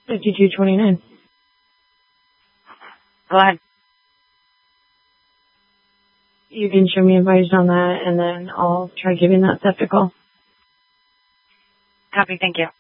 5229. Go ahead. You can show me advice on that, and then I'll try giving that septic call. Copy. Thank you.